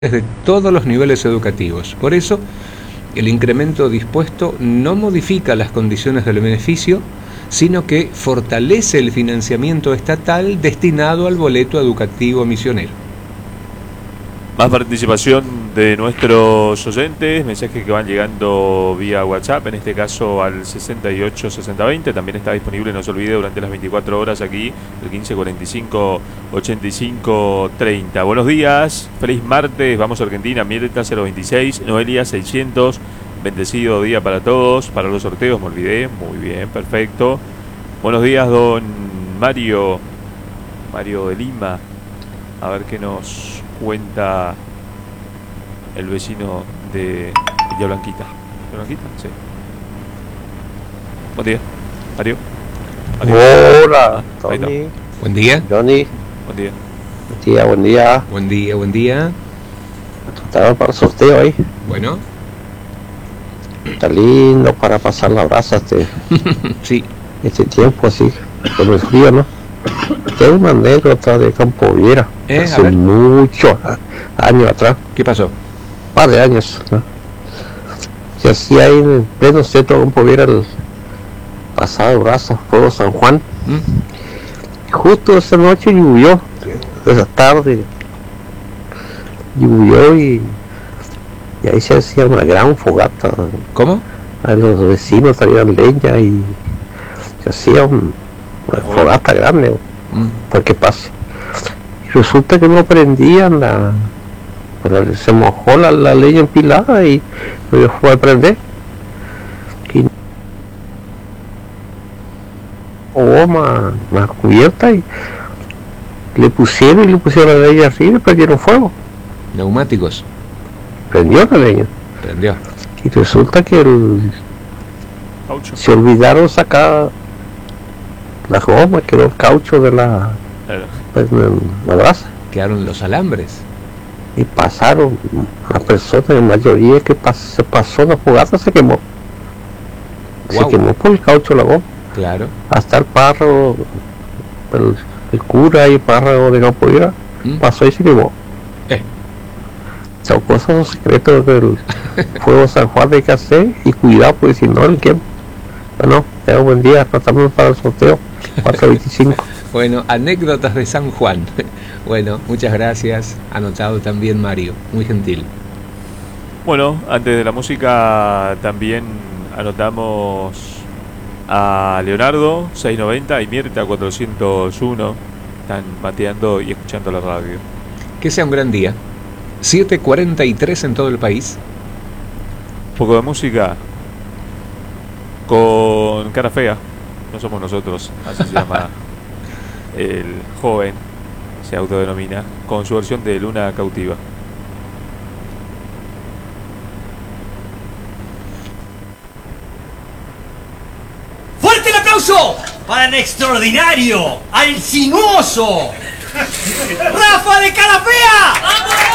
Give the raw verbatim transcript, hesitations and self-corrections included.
de todos los niveles educativos. Por eso, el incremento dispuesto no modifica las condiciones del beneficio, sino que fortalece el financiamiento estatal destinado al boleto educativo misionero. Más participación de nuestros oyentes, mensajes que van llegando vía WhatsApp, en este caso al sesenta y ocho sesenta veinte, también está disponible, no se olvide, durante las veinticuatro horas aquí, el quince cuarenta y cinco ochenta y cinco treinta. Buenos días, feliz martes, vamos a Argentina, Mirta cero veintiséis, Noelia seiscientos, bendecido día para todos, para los sorteos me olvidé, muy bien, perfecto. Buenos días, don Mario, Mario de Lima, a ver qué nos cuenta el vecino de Villa Blanquita. ¿Villa Blanquita? Sí. Buen día, Mario. Mario. Hola, Ah, ahí está. Tony. Buen día. Johnny. Buen día. Buen día, buen día. Buen día, buen día. Estaba para el sorteo ahí. Bueno. Está lindo para pasar la brasa este, Sí. este tiempo así, con el frío, ¿no? Tengo una anécdota de Campo Viera, ¿Eh? A hace ver. muchos años atrás, ¿Qué pasó? un par de años, ¿no? Que hacía ahí en el pleno centro de Campo Viera el pasado brasa, fuego San Juan. ¿Mm? Y justo esa noche llovió, esa tarde llovió y, y ahí se hacía una gran fogata. ¿Cómo? A los vecinos traían leña y se hacía un, una fogata grande ¿Mm? para que pase. Y resulta que no prendían la, pero se mojó la, la leña empilada y no fue a prender. Y hubo más, más cubierta y le pusieron y le pusieron la leña arriba y prendieron fuego. Neumáticos. Prendió la leña. Prendió. Y resulta que el, Caucho. se olvidaron sacar la goma, quedó el caucho de la, Claro. pues, de la brasa. Quedaron los alambres. Y pasaron las personas, la mayoría que pas, se pasó la fogata se quemó. Guau. Se quemó por el caucho la goma. Claro. Hasta el párroco, el, el cura y el párroco de Campo Viera ¿Mm? pasó y se quemó. Eh. Son cosas secretas del fuego San Juan de Casé y cuidado porque si no el quema. Bueno, tenga un buen día, tratamos para el sorteo cuatro veinticinco. Bueno, anécdotas de San Juan. Bueno, muchas gracias. Anotado también Mario. Muy gentil. Bueno, antes de la música también anotamos a Leonardo seiscientos noventa y Mirta cuatrocientos uno. Están mateando y escuchando la radio. Que sea un gran día. siete cuarenta y tres en todo el país. Un poco de música con Cara Fea. No somos nosotros, así se llama el joven, se autodenomina, con su versión de Luna Cautiva. ¡Fuerte el aplauso para el extraordinario, al sinuoso Rafa de Cara Fea! ¡Vamos!